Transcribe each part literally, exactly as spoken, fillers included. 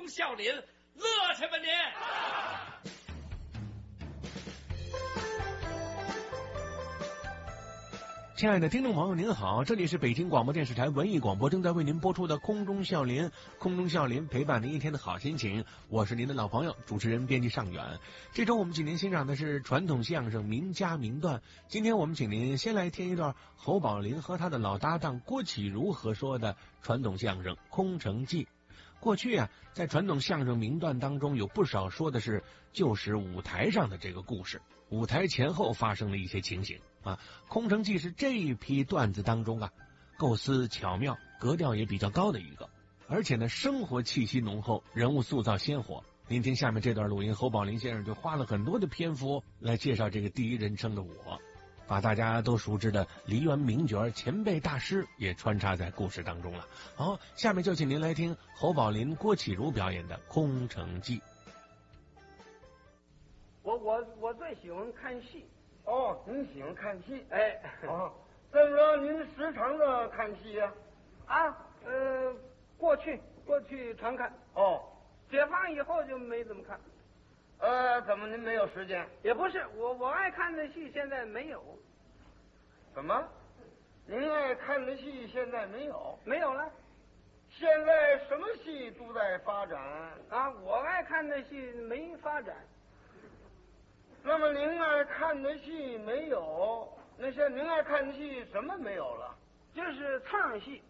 笑脸，乐什么你？ 亲爱的听众朋友您好，这里是北京广播电视台文艺广播正在为您播出的空中笑林，空中笑林陪伴您一天的好心情，我是您的老朋友主持人编辑尚远。这周我们请您欣赏的是传统相声名家名段，今天我们请您先来听一段侯宝林和他的老搭档郭启儒合说的传统相声《空城计》。过去啊，在传统相声名段当中有不少说的是就是舞台上的这个故事，舞台前后发生了一些情形啊。空城计是这一批段子当中啊，构思巧妙，格调也比较高的一个，而且呢，生活气息浓厚，人物塑造鲜活。您听下面这段录音，侯宝林先生就花了很多的篇幅来介绍这个第一人称的我，把大家都熟知的梨园名角前辈大师也穿插在故事当中了。好，下面就请您来听侯宝林、郭启儒表演的《空城计》。 我我我最喜欢看戏。 哦，您喜欢看戏？ 哎， 哦，怎么着？您时常的看戏呀、 啊？啊，呃，过去过去常看。 哦， 解放以后就没怎么看。 呃，怎么您没有时间？ 也不是，我我爱看的戏现在没有。 怎么？您爱看的戏现在没有？ 没有了。 现在什么戏都在发展啊？我爱看的戏没发展。 那么您爱看的戏没有？那现在您爱看的戏什么没有了？ 就是蹭戏。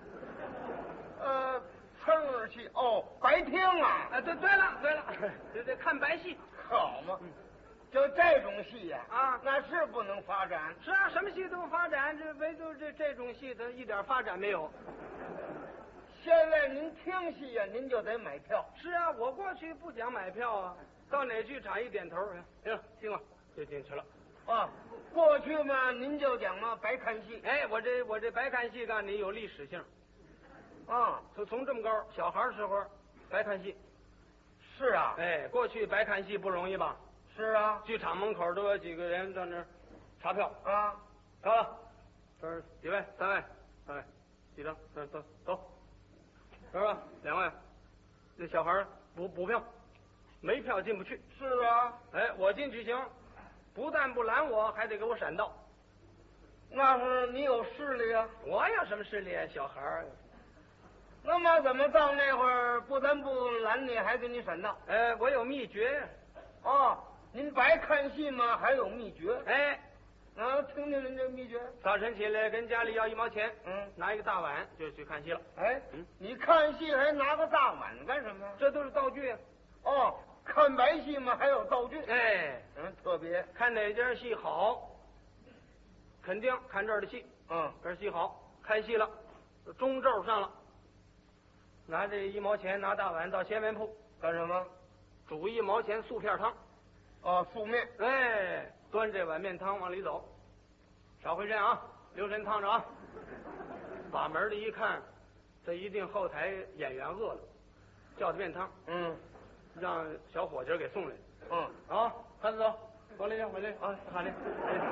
呃，蹭戏哦，白听啊！ 啊，对对了对了，对对，看白戏。 好嘛，就这种戏呀、 啊，啊， 那是不能发展。 是啊，什么戏都发展，这唯独这这种戏它一点发展没有。 现在您听戏呀、啊，您就得买票。 是啊，我过去不讲买票啊，到哪剧场一点头，行，听了就进去了。 啊，过去嘛，您就讲嘛白看戏。 哎，我这我这白看戏告诉你有历史性。 啊， 从从这么高小孩时候白看戏。 是啊。 哎，过去白看戏不容易吧？ 是啊。 剧场门口都有几个人在那儿查票。 啊， 好了，这儿几位？三位，三位，几张？走走走，是吧？两位，那小孩补补票，没票进不去。 是啊。 哎，我进去行，不但不拦我，还得给我闪道。 那是你有势力啊。 我有什么势力啊？小孩儿。 那么怎么到那会儿不但不拦你，还给你闪道？ 哎，我有秘诀。 哦，您白看戏吗？还有秘诀？ 哎， 啊，听听您这秘诀。 早晨起来跟家里要一毛钱， 嗯， 拿一个大碗就去看戏了。 哎， 嗯， 你看戏还拿个大碗干什么呀？ 这都是道具啊。 哦，看白戏嘛，还有道具。 哎， 嗯，特别。 看哪家戏好，肯定看这儿的戏。 嗯， 这儿戏好，开戏了，中咒上了。拿这一毛钱，拿大碗到鲜面铺干什么？ 煮一毛钱素片汤。 哦，素面。 哎，端这碗面汤往里走，少回身啊，留神烫着啊。把门的一看，这一定后台演员饿了，叫的面汤。 嗯， 让小伙计给送来。 嗯， 啊，看着走，往里往里啊，喊你。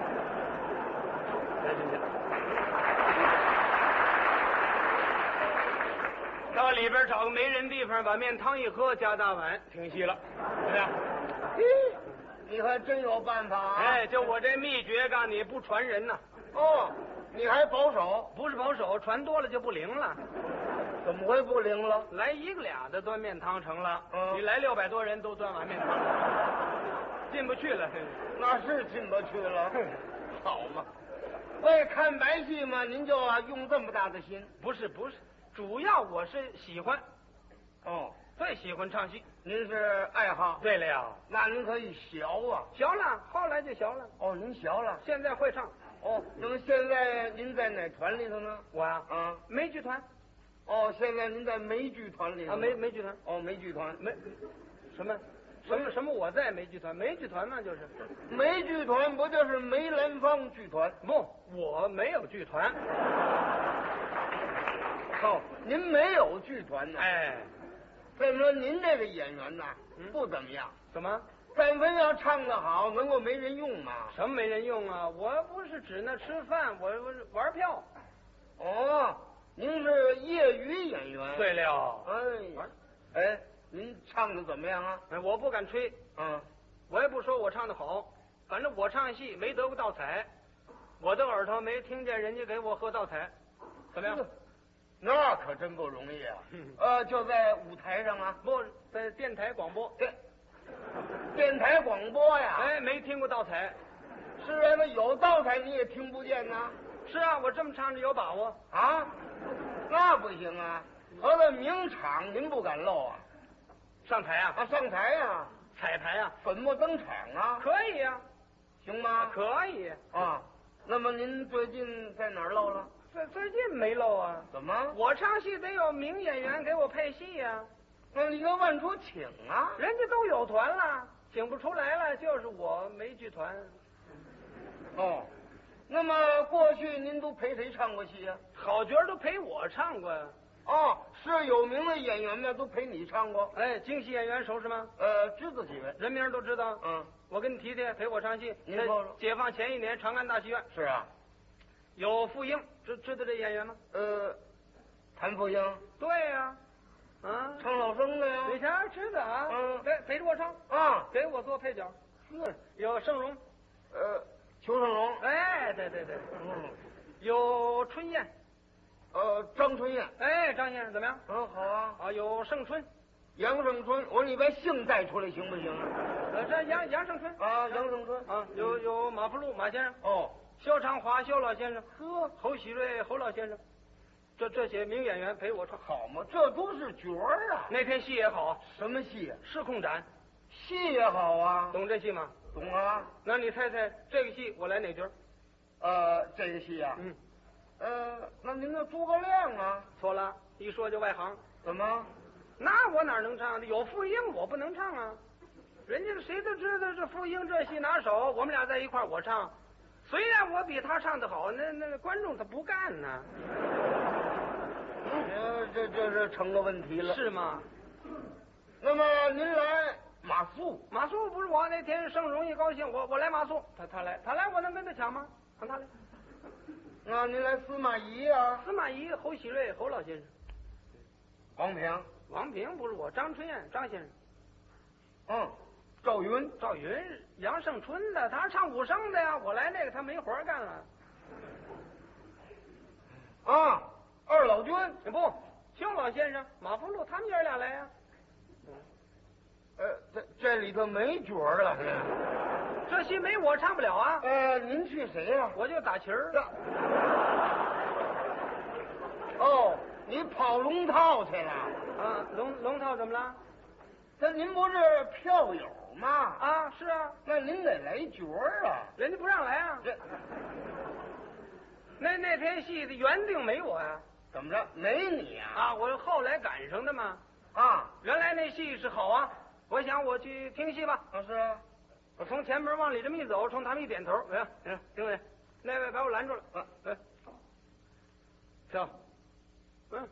来进去。到里边找个没人地方，把面汤一喝，加大碗，停戏了，怎么样？ 咦，你还真有办法啊！ 哎，就我这秘诀，告诉你不传人呐。 哦，你还保守？ 不是保守，传多了就不灵了。 怎么会不灵了？ 来一个俩的端面汤成了， 嗯， 你来六百多人都端碗面汤，进不去了。 那是进不去了。好嘛，为看白戏嘛，您就啊用这么大的心？ 不是不是。主要我是喜欢， 哦， 最喜欢唱戏。 您是爱好？ 对了， 那您可以学啊。 学了，后来就学了。 哦，您学了， 现在会唱。 哦，那么现在您在哪团里头呢？ 我呀， 啊， 梅剧团。 哦，现在您在梅剧团里头。 啊，梅梅剧团。 哦，梅剧团。 梅什么？什么什么？我在梅剧团，梅剧团嘛，就是梅剧团，不就是梅兰芳剧团？ 不，我没有剧团。 哦，您没有剧团呢？ 哎， 所以说您这个演员呐， 嗯， 不怎么样。 怎么？ 但凡要唱得好，能够没人用吗？ 什么没人用啊？我不是指那吃饭，我我是玩票。 哦，您是业余演员。 对了， 哎呀，哎， 您唱的怎么样啊？ 哎，我不敢吹， 嗯， 我也不说我唱的好，反正我唱戏没得过道彩，我的耳朵没听见人家给我喝道彩，怎么样？ 那可真不容易啊！ 嗯呃，就在舞台上啊， 不在电台广播， 电电台广播呀。 哎，没听过道彩。 是啊，那有道台你也听不见呐。 是啊，我这么唱着有把握啊，那不行啊！合了名场您不敢露啊？ 上台啊， 啊，上台呀， 彩排啊， 粉墨登场啊， 可以呀、 行吗？ 可以。 啊，那么您最近在哪儿露了？ 最最近没漏啊。 怎么？ 我唱戏得有名演员给我配戏呀、 那你就问出请啊？ 人家都有团了，请不出来了，就是我没剧团。 哦，那么过去您都陪谁唱过戏呀、 好角都陪我唱过呀。 哦，是有名的演员们都陪你唱过。 哎，京戏演员熟识吗？ 呃，知道几位？ 人名都知道。 嗯， 我跟你提提，陪我唱戏。 您说说。 解放前一年，长安大戏院是啊。 有傅英，知知道这演员吗？ 呃，谭富英。 对呀、啊，啊， 唱老生的呀。 你瞧，知道啊。 嗯， 陪陪着我唱啊， 给我做配角。 是。 有盛荣， 呃，裘盛戎。 哎，对对对， 嗯。 有春燕， 呃，张春燕。 哎，张先生怎么样？ 嗯，好啊。 啊，有盛春， 杨胜春，我说你把姓带出来行不行啊？ 呃，这杨杨胜春啊，杨胜春。 啊，有有马福禄马先生， 哦， 肖长华肖老先生，呵，侯喜瑞侯老先生，这这些名演员陪我唱。 好嘛，这都是角儿啊。 那天戏也好啊， 什么戏啊？ 失控斩， 戏也好啊。 懂这戏吗？ 懂啊。 那你猜猜这个戏我来哪角？ 呃，这个戏啊。 嗯。 呃，那您的诸葛亮啊？ 错了，一说就外行。 怎么？ 那我哪能唱？有傅英我不能唱啊！人家谁都知道这傅英这戏拿手，我们俩在一块儿我唱，虽然我比他唱的好，那那观众他不干呢。 呃，这这是成个问题了。 是吗？ 那么您来马谡？ 马谡不是我那天盛荣一高兴，我我来马谡，他他来他来我能跟他抢吗？让他来。 那您来司马懿啊？ 司马懿、侯喜瑞、侯老先生。 王平。 王平不是我，张春燕张先生。 嗯，赵云。 赵云，杨胜春的，他是唱武生的呀。我来那个他没活干了。 啊，二老君。 不，肖老先生、马福禄他们爷俩来呀。 呃，这这里头没角儿了。 这戏没我唱不了啊。 呃，您去谁呀、啊？ 我就打旗儿。 哦，你跑龙套去了？ 啊，龙龙套怎么了？ 这您不是票友吗？ 啊，是啊。 那您得来角儿啊。 人家不让来啊。 这那那天戏的原定没我呀。 怎么着？没你啊？ 啊，我后来赶上的嘛。 啊， 原来那戏是好啊，我想我去听戏吧。 啊是啊。 我从前门往里这么一走，冲他们一点头，哎呀，哎呀，评委，那位把我拦住了。啊，哎，跳，嗯，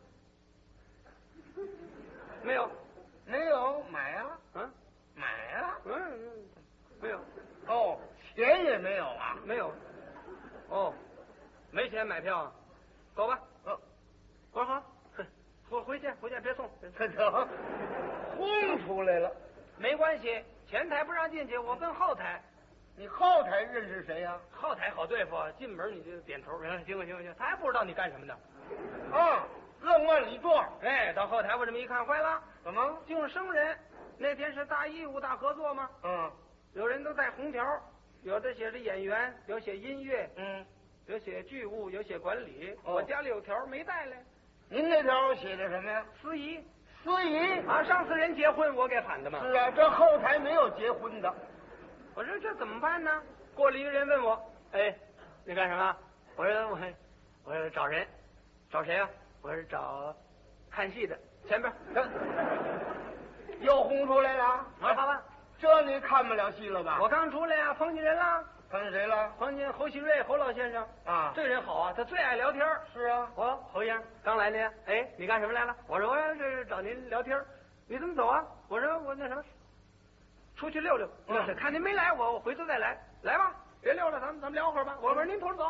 没有， 没有买啊？ 嗯， 买啊？ 嗯嗯，没有。 哦，钱也没有啊？ 没有。哦，没钱买票啊？走吧。 哦， 我说好，回回去回去别送。 这这，轰出来了。 没关系，前台不让进去，我奔后台。 你后台认识谁呀、啊？ 后台好对付，进门你就点头，行行行行，他还不知道你干什么的。 啊，愣往里撞。 哎，到后台我这么一看，坏了， 怎么？ 净生人。那天是大义务、大合作吗？ 嗯， 有人都带红条，有的写着演员，有写音乐， 嗯， 有写剧务，有写管理。 哦、 我家里有条没带来。 您那条写的什么呀？ 司仪。 司仪啊，上次人结婚我给喊的嘛。 是啊，这后台没有结婚的。 我说这怎么办呢？过来一个人问我，哎，你干什么？我说我我说找人，找谁啊？我说找看戏的，前边。 又轰出来了。 好了好了， 这你看不了戏了吧？ 我刚出来呀、啊，碰见人了。 碰见谁了？ 碰见侯喜瑞侯老先生啊， 这人好啊，他最爱聊天。 是啊， 我侯先生刚来呢，哎，你干什么来了？我说我这是找您聊天。你怎么走啊？我说我那什么，出去溜溜。嗯，看您没来，我我回头再来。来吧，别溜了，咱们咱们聊会儿吧。我说您偷着走。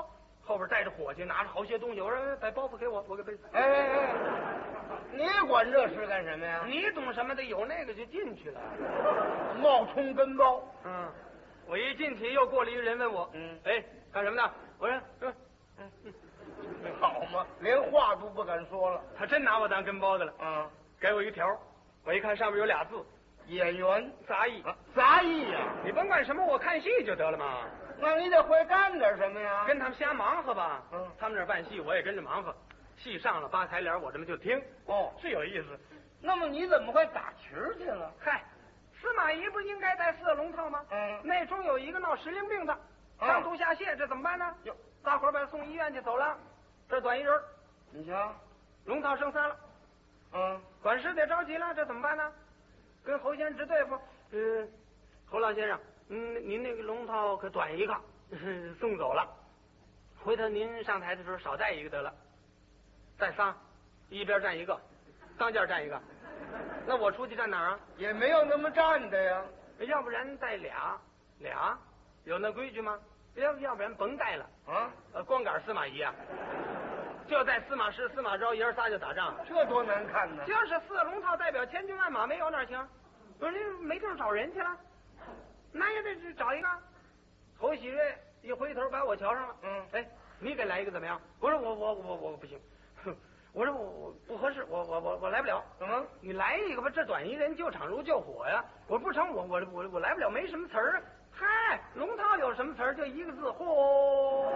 后边带着伙计，拿着好些东西。我说把包袱给我，我给背。 哎哎哎，你管这事干什么呀？ 你懂什么的？有那个就进去了。 冒充跟包。 嗯，我一进去，又过来一个人问我， 嗯， 哎，干什么呢？我说，嗯嗯嗯， 好嘛，连话都不敢说了。 他真拿我当跟包的了。 啊， 给我一条，我一看上面有俩字， 演员杂役。 啊，杂役呀、 你甭管什么，我看戏就得了嘛。 那你得会干点什么呀？ 跟他们瞎忙活吧。 嗯， 他们那儿办戏，我也跟着忙活。戏上了，八抬帘，我这么就听。 哦， 是有意思。 那么你怎么会打旗儿去了？ 嗨，司马懿不是应该戴四个龙套吗？ 嗯， 那中有一个闹石灵病的， 啊上吐下泻，这怎么办呢？ 哟， 大伙儿把他送医院去，走了。这短一人， 你瞧， 龙套剩三了。 嗯， 管事得着急了，这怎么办呢？跟侯先生直对付。嗯，侯老先生，嗯，您那个龙套可短一个，送走了。回头您上台的时候少带一个得了，带仨，一边站一个，当间站一个。那我出去站哪儿啊？ 也没有那么站的呀。 要不然带俩，俩，有那规矩吗？要要不然甭带了啊， 呃，光杆司马懿啊，就带司马师、司马昭爷儿仨就打仗。 这多难看呢！ 就是四龙套代表千军万马，没有哪行？不是你没地儿找人去了，那也得找一个。侯喜瑞一回头把我瞧上了， 嗯， 哎，你给来一个怎么样？我说我我我我不行，我说我我不合适，我我我我来不了。 怎么？ 你来一个吧，这短一人救场如救火呀！我不成，我我我我来不了，没什么词儿。嗨，龙套有什么词儿？就一个字，嚯！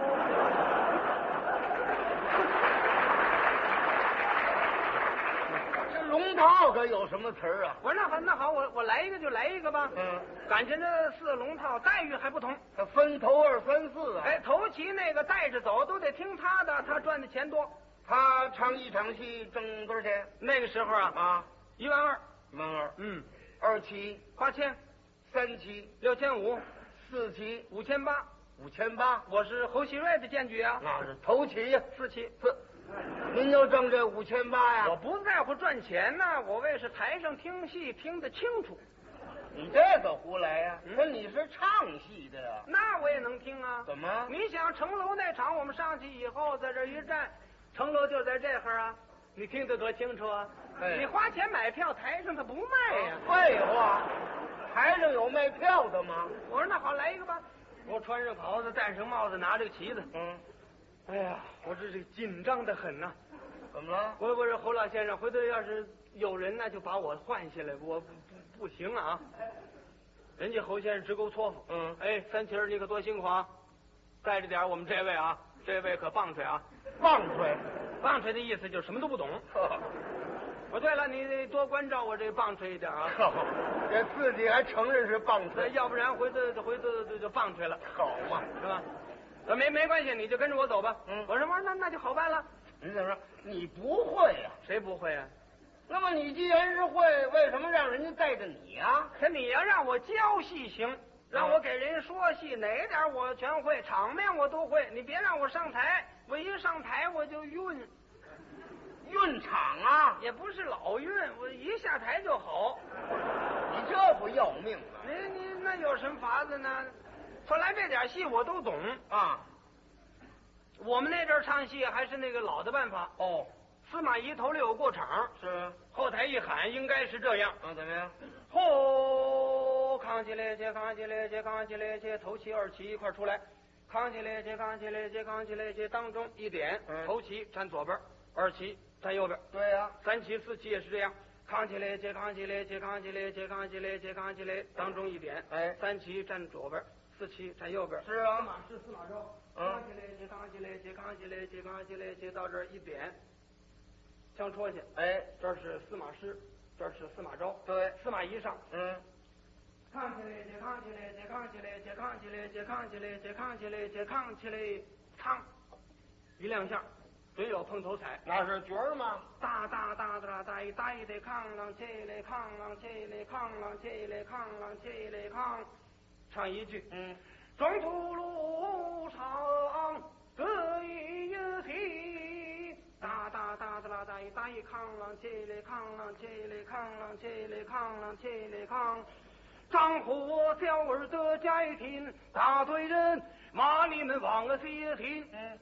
这龙套可有什么词儿啊？ 我说那好，那好，我我来一个就来一个吧。 嗯， 感情这四龙套待遇还不同。 它分头二三四啊。 哎，头旗那个带着走都得听他的，他赚的钱多。 他唱一场戏挣多少钱？ 那个时候啊， 啊， 一万二， 一万二。 嗯， 二期、 八千， 三期、 六千五， 四期、 五千八。 五千八。 我是侯喜瑞的荐举啊。 那是头期呀， 四期。 四。您就挣这五千八呀？ 我不在乎赚钱呐、我为是台上听戏听得清楚。 你这个胡来呀？可你是唱戏的呀？ 那我也能听啊。 怎么？ 你想城楼那场，我们上去以后，在这一站，城楼就在这哈啊，你听得多清楚啊！ 哎你花钱买票，台上他不卖呀、 废话，台上有卖票的吗？ 我说那好，来一个吧。我穿上袍子，戴上帽子，拿着个旗子。 嗯， 哎呀，我这这紧张的很呐、 怎么了？ 我我说侯老先生，回头要是有人呢，就把我换下来，我不不不行啊！人家侯先生直勾搓夫。 嗯， 哎，三七儿你可多辛苦啊！带着点我们这位啊，这位可棒槌啊！ 棒槌。 棒槌的意思就是什么都不懂。哦，对了，你得多关照我这棒槌一点啊！ 这自己还承认是棒那槌， 要不然回头回头就就棒槌了， 好嘛？ 是吧？呃，没没关系，你就跟着我走吧。 嗯我说妈，那那就好办了。 你怎么说？你不会呀、 谁不会啊？ 那么你既然是会，为什么让人家带着你呀、 可你要让我教戏行，让我给人说戏，哪点我全会，场面我都会。你别让我上台，我一上台我就晕， 运场啊！ 也不是老晕，我一下台就好。 你这不要命啊？ 你你那有什么法子呢？后来这点戏我都懂。 啊， 我们那阵儿唱戏还是那个老的办法， 哦， 司马懿头里有过场， 是后台一喊应该是这样。 啊，怎么样？ 吼，扛起来去，扛起来去，扛起来去，头旗二旗一块儿出来，扛起来去，扛起来去，扛起来去，当中一点， 嗯头旗站左边，二旗站右边， 对呀、 三旗四旗也是这样，扛起来去，扛起来去，扛起来去，扛起来去，扛起来，当中一点， 哎三旗站左边，四旗站右边， 是啊司马师司马昭， 嗯扛起来去，扛起来去，扛起来去，扛起来去，到这儿一点，枪戳去， 哎， 这儿是司马师，这儿是司马昭， 对， 司马懿上。 嗯， 扛起来去，扛起来去，扛起来去，扛起来去，扛起来去，扛起来去，扛起来，噌，一亮相，准有碰头彩。 那是角儿吗？ 大大大大大一大一得扛啷起来，扛啷起来，扛啷起来，扛啷起来，扛，唱一句。 嗯， 中途路长，得意一提。大大大大大一大一扛啷起来，扛啷起来，扛啷起来，扛啷起来，扛。张火小儿的家庭，大队人骂你们忘了街庭。 嗯，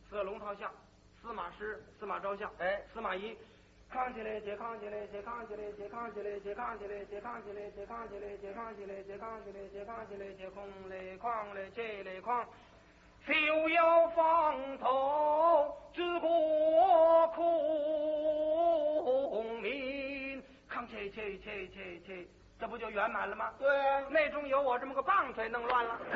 四个龙套像，司马师、司马昭像， 哎， 司马懿。扛起来，解扛起来，解扛起来，解扛起来，解扛起来，解扛起来，解扛起来，解扛起来，解扛起来，解扛起来，解空来扛来，解来扛。休要放头，治国空民。扛起起起起起，这不就圆满了吗？ 对呀、啊， 内中有我这么个棒槌，弄乱了。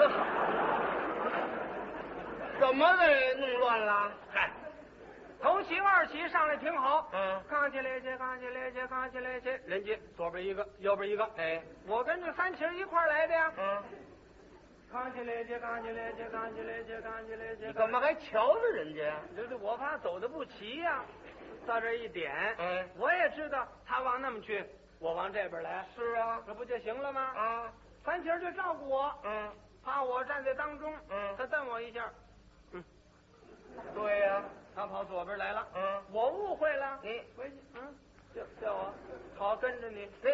怎么给弄乱了？ 嗨。头旗二旗上来挺好， 嗯， 扛起来去，扛起来去，扛起来去。人家左边一个，右边一个， 哎， 我跟这三旗一块来的呀。 嗯， 扛起来去，扛起来去，扛起来去，扛起来去。 你干嘛还瞧着人家？ 这这我怕走的不齐呀、啊，到这一点， 嗯， 我也知道他往那么去，我往这边来。 是啊， 这不就行了吗？ 啊， 三旗就照顾我， 嗯， 怕我站在当中， 嗯， 他瞪我一下，嗯， 对呀、啊。 他跑左边来了， 嗯， 我误会了， 你回去，嗯，叫叫我，好跟着你， 你，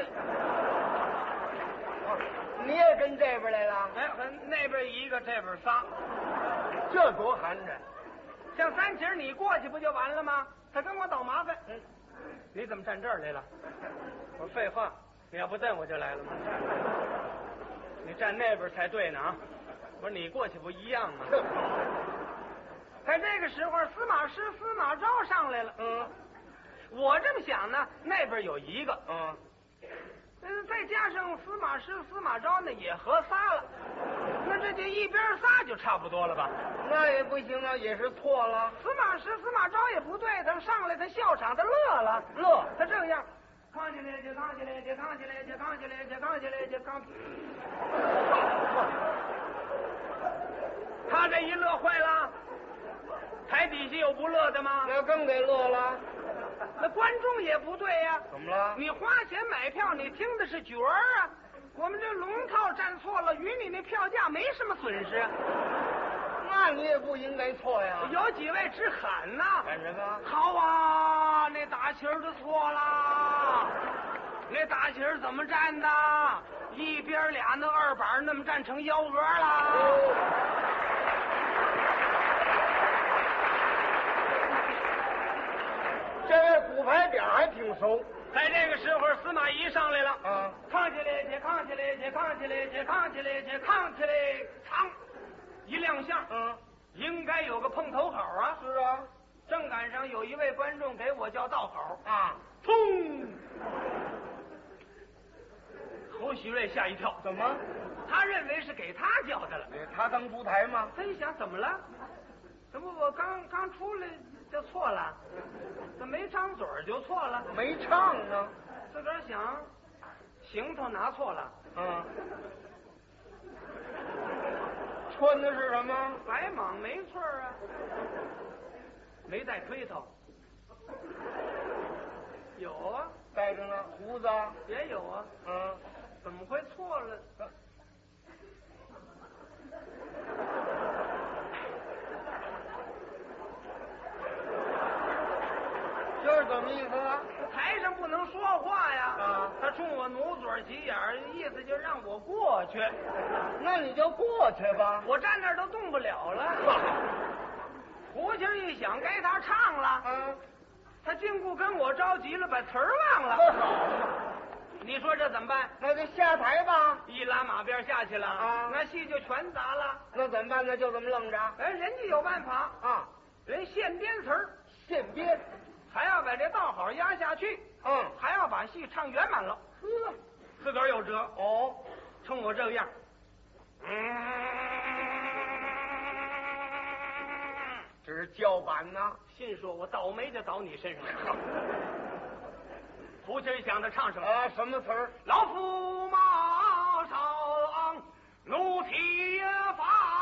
哦，你也跟这边来了？ 哎，那边一个，这边仨， 这多寒碜！ 像三旗你过去不就完了吗？他跟我捣麻烦，嗯，你怎么站这儿来了？我说废话，你要不瞪我就来了吗？你站那边才对呢啊！我说你过去不一样吗？在这个时候，司马师、司马昭上来了。 嗯， 我这么想呢，那边有一个， 嗯， 嗯，再加上司马师、司马昭呢，也合仨了。那这就一边仨就差不多了吧？ 那也不行啊，也是错了。 司马师、司马昭也不对，他上来他笑场，他乐了， 乐， 他这样。扛起来，就扛起来，就扛起来，就扛起来，就扛起来，就扛。他这一乐坏了。台底下有不乐的吗？ 那更得乐了。 那观众也不对呀、啊。 怎么了？ 你花钱买票，你听的是角儿啊。我们这龙套站错了，与你那票价没什么损失。 那你也不应该错呀。 有几位直喊呐！ 喊什么？ 好啊，那大旗儿就错了。那大旗儿怎么站的？一边俩那二板那么站成幺蛾了。哦这位骨牌点还挺熟。 在这个时候，司马懿上来了。 啊， 扛起来，去扛起来，去扛起来，去扛起来，去扛起来，长一亮相。 嗯， 应该有个碰头好啊。 是啊。 正赶上有一位观众给我叫道好啊， 砰！侯喜瑞吓一跳。 怎么？ 他认为是给他叫的了。 给他当烛台吗？ 他一想，怎么了？怎么我刚刚出来就错了？怎么没张嘴就错了？ 没唱呢。 自个儿想，行头拿错了。 嗯。穿的是什么？ 白蟒没错啊，没带推头。有啊， 带着呢。胡子也有啊。 嗯， 怎么会错了？ 这是怎么意思啊？ 台上不能说话呀。 啊， 他冲我努嘴急眼儿，意思就让我过去。 那你就过去吧。 我站那儿都动不了了。胡琴一响，该他唱了。 嗯， 他禁锢跟我着急了，把词儿忘了。你说这怎么办？ 那就下台吧。 一拉马鞭下去了啊， 那戏就全砸了。 那怎么办呢？就这么愣着。 哎，人家有办法啊， 人现编词儿， 现编， 还要把这道好压下去。 嗯， 还要把戏唱圆满了。 呵， 自个儿有辙。 哦， 冲我这个样，嗯， 这是叫板呢。 心说我倒霉就倒你身上了。胡琴响，他唱什么？ 啊，什么词儿？ 老驸马上怒气发。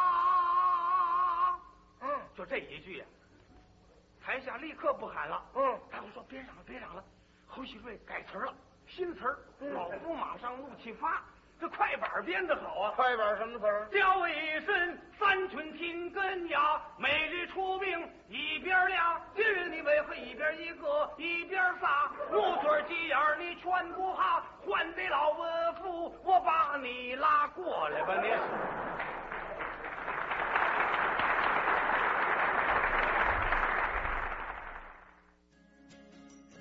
嗯， 就这一句呀、啊，台下立刻不喊了。 嗯， 大伙说别嚷了，别嚷了。侯喜瑞改词儿了，新词儿。 嗯、 老驸马上怒气发，这快板编得好啊！ 快板什么词儿？ 叫一声三寸听根呀，每日出兵一边俩，今日你为何一边一个一边仨？五嘴鸡眼儿你全不哈，还得老文夫，我把你拉过来吧你。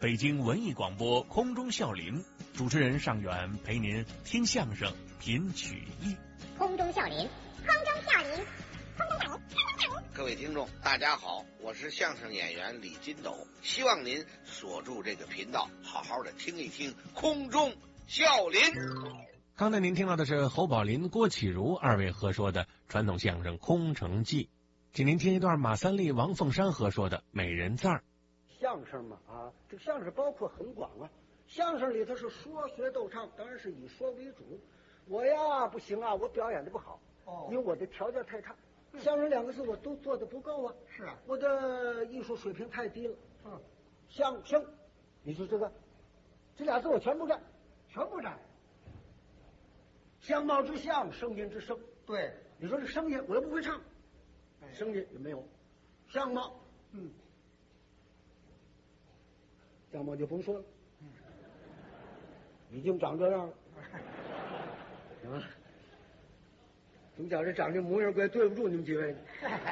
北京文艺广播空中笑林，主持人尚远陪您听相声品曲艺。 空中笑林，空中笑林，空中笑林，空中笑林。 各位听众大家好，我是相声演员李金斗，希望您锁住这个频道，好好的听一听空中笑林。 刚才您听到的是侯宝林、郭启儒二位合说的传统相声《空城计》，请您听一段马三立、王凤山合说的《美人赞》。 相声嘛，啊，这个相声包括很广啊。相声里头是说学逗唱，当然是以说为主。我呀不行啊，我表演的不好，哦，因为我的条件太差。相声两个字我都做的不够啊。是啊，我的艺术水平太低了。嗯，相声，你说这个，这俩字我全不占，全不占。相貌之相，声音之声。对，你说这声音我又不会唱，声音也没有，相貌，嗯。相貌就甭说了，已经长这样了，啊！总觉着长这模样怪对不住你们几位的，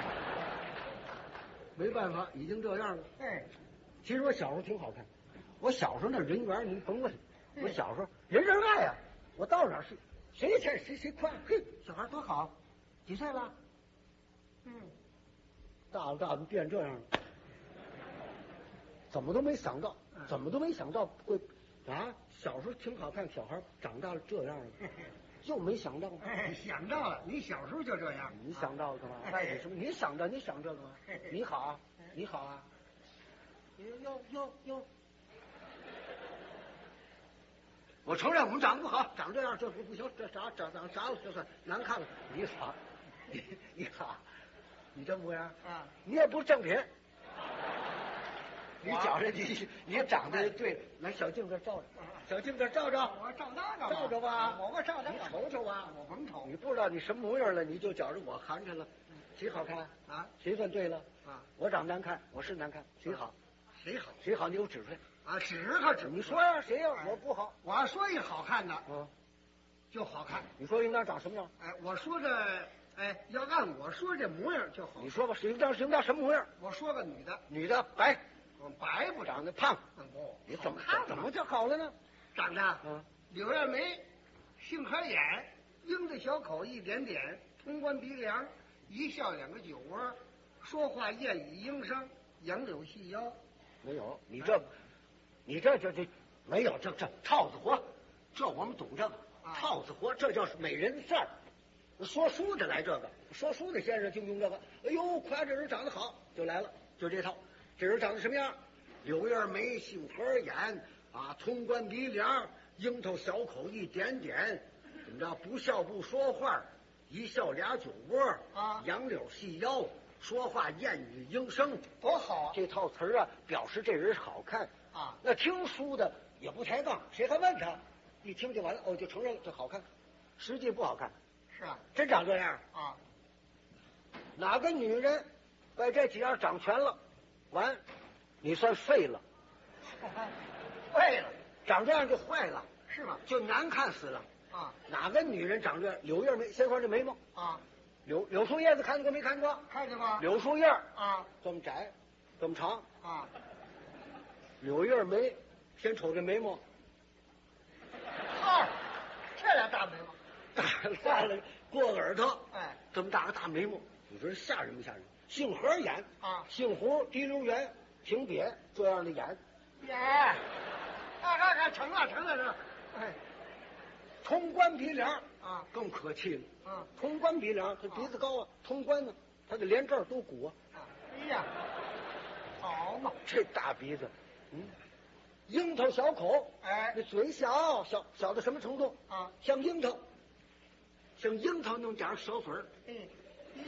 没办法，已经这样了。哎，其实我小时候挺好看，我小时候那人缘你甭问，我小时候人人爱啊，我到哪是谁前谁谁快，嘿，小孩多好，几岁了？嗯，大了大了变这样了，怎么都没想到。怎么都没想到会啊！小时候挺好看，小孩长大了这样了，就没想到。哎，想到了，你小时候就这样，你想到了干嘛？哎，什么？你想着，你想这个吗？你好啊，你好啊，哟哟哟！我承认我们长得不好，长这样这不不行，这啥长长啥了？这算难看了。你好，你你好，你这模样啊，你也不是正品。你觉着你你长得对，来小镜子照照，小镜子照照，我照那个，照着吧，我我照那个，你瞅瞅吧，我甭瞅，你不知道你什么模样了，你就觉着我寒碜了，谁好看啊？谁算对了啊？我长难看，我是难看，谁好？谁好？谁好？你给我指出来啊！指可指，你说呀，谁呀？我不好，我要说一好看的，嗯，就好看。你说应当长什么样？哎，我说这。哎，要按我说这模样就好。你说吧，应当应当什么模样？我说个女的，女的白。白不长得胖，不，你怎么怎么就好了呢？长得，嗯，柳叶眉，杏核眼，鹰的小口一点点，通关鼻梁，一笑两个酒窝，说话燕语莺声，杨柳细腰。没有，你这，你这这这没有这这套子活，这我们懂这个套子活，这叫美人字儿。说书的来这个，说书的先生就用这个。哎呦，夸这人长得好，就来了，就这套。这人长得什么样？柳叶眉，杏核眼啊，通关鼻梁，樱桃小口一点点，怎么着？不笑不说话，一笑俩酒窝啊，杨柳细腰，说话燕语莺声，多好啊！这套词儿啊，表示这人好看啊。那听书的也不抬杠，谁还问他？一听就完了，哦，就承认了这好看，实际不好看。是啊，真长这样啊？哪个女人把这几样长全了？完，你算废了，废了，长这样就坏了，是吗？就难看死了啊！哪个女人长这柳叶眉？先说这眉毛啊，柳柳树叶子看见过没看过？看见过。柳树叶啊，这么窄，这么长啊。柳叶眉，先瞅这眉毛，二，这俩大眉毛，大大了过耳朵，哎，这么大个大眉毛，你说吓人不吓人？杏核眼啊，杏核滴溜圆挺瘪这样的眼，眼，哎哎哎，成了成了这，哎，通关鼻梁啊，更可气了啊！通关鼻梁，他鼻子高啊，通关呢，他的连这儿都鼓啊！哎呀，好嘛，这大鼻子，嗯，樱桃小口，哎，那嘴小小小到什么程度啊？像樱桃，像樱桃那么点小嘴儿，嗯，嗯。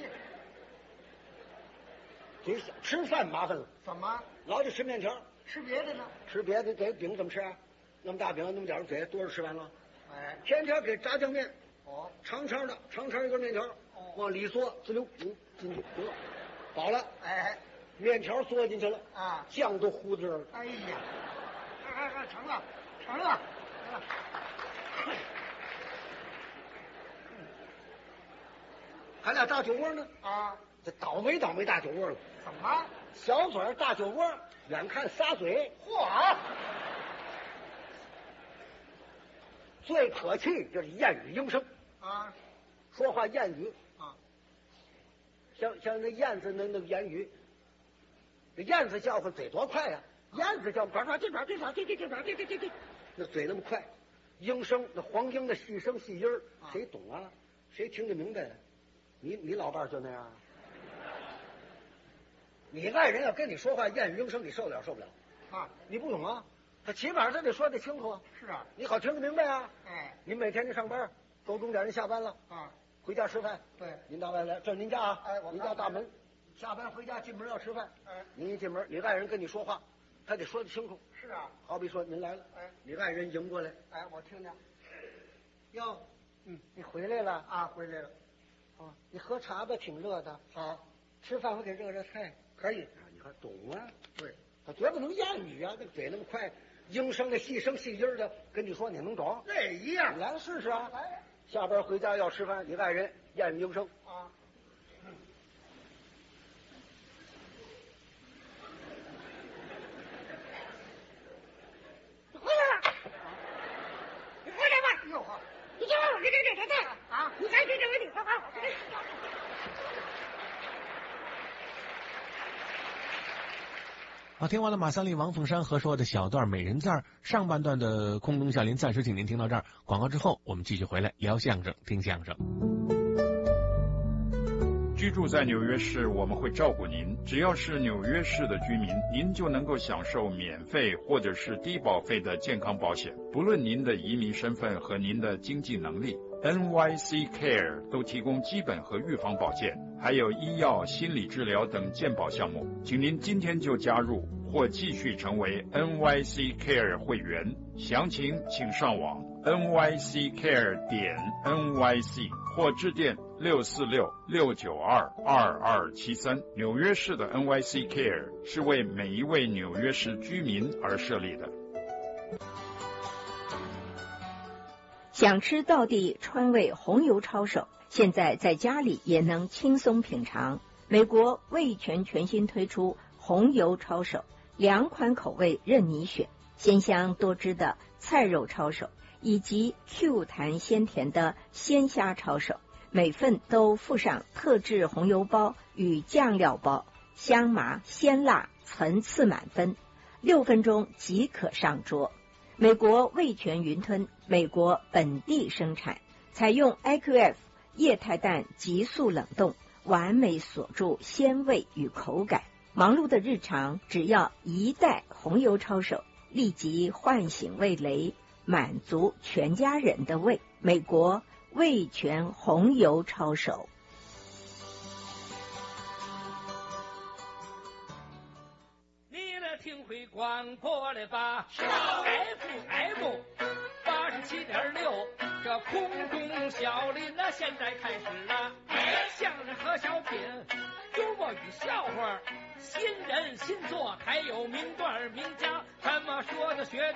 嘴小，吃饭麻烦了。怎么？老得吃面条，吃别的呢？吃别的给饼怎么吃啊？那么大饼，那么点嘴，多少吃完了？哎，天天给炸酱面。哦，长长的，长长一根面条，哦，往里缩，滋溜，嗯，进去得了，饱了。哎，面条缩进去了啊，酱都糊这儿了。哎呀，哎哎，成了，成了，成了。还俩大酒窝呢啊！ 这倒霉倒霉大酒窝了。 怎么？ 小嘴儿大酒窝，远看仨嘴。 嚯！ 最可气就是燕语应声啊， 说话燕语啊， 像像那燕子那那个言语，这燕子叫唤嘴多快呀、啊！燕子叫呱呱这边这边这这这边这这这这，那嘴那么快，应声那黄莺的细声细音儿，谁懂啊？谁听得明白？你你老伴儿就那样，你爱人要跟你说话燕语应声，你受得了受不了？ 啊， 你不懂啊？他起码他得说得清楚啊。 是啊， 你好听得明白啊。 哎， 您每天您上班，够钟点人下班了啊， 回家吃饭。 对， 您到外来，这是您家啊。 哎，我您家大门，下班回家进门要吃饭。 哎， 您一进门，你爱人跟你说话，他得说得清楚。 是啊， 好比说您来了， 哎， 你爱人迎过来， 哎，我听见。 哟，嗯，你回来了啊，回来了。 啊，你喝茶吧，挺热的。 好， 吃饭我给热热菜， 可以。 啊，你看懂啊？ 对， 他绝不能燕语啊，那个嘴那么快。应声的细声细音的跟你说，你能找？ 那一样。 你来试试啊！ 来， 下班回家要吃饭，你爱人燕语应声啊。 你回来了，你回来吧。 哟呵， 你听我给这这这这啊！你赶紧这个地方啊！ 好，听完了马三立、王凤山合说的小段美人字儿，上半段的空中笑林暂时请您听到这儿。广告之后，我们继续回来聊相声、听相声。 居住在纽约市，我们会照顾您。只要是纽约市的居民，您就能够享受免费或者是低保费的健康保险，不论您的移民身份和您的经济能力。N Y C Care 都提供基本和预防保健，还有医药、心理治疗等健保项目，请您今天就加入或继续成为 N Y C Care 会员。详情请上网 N Y C Care 点 N Y C 或致电六四六六九二二二七三。纽约市的 N Y C Care 是为每一位纽约市居民而设立的。 想吃道地川味红油抄手，现在在家里也能轻松品尝。美国味全全新推出红油抄手，两款口味任你选，鲜香多汁的菜肉抄手，以及 Q 弹鲜甜的鲜虾抄手，每份都附上特制红油包与酱料包，香麻鲜辣，层次满分，六分钟即可上桌。美国味全云吞，美国本地生产，采用 I Q F 液态氮急速冷冻，完美锁住鲜味与口感。忙碌的日常，只要一袋红油抄手，立即唤醒味蕾，满足全家人的胃。美国味全红油抄手。 听会广播了吧？是 F M 八十七点六，这空中小林那现在开始了。相声和小品，幽默与笑话，新人新作，还有名段名家，怎么说的学